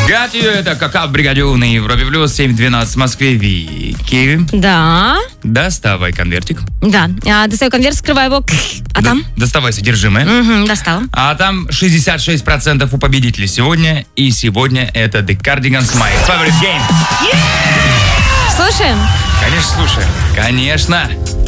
Got You, это какао в бригаде У на Европе Плюс, 7:12 в Москве. Вики. Да. Доставай конвертик. Да. Достаю конверт, скрываю его. А там? Доставай содержимое. Угу, достала. А там 66% у победителей сегодня. И сегодня это The Cardigans My Favorite Game. Слушаем? Конечно, слушаем. Конечно.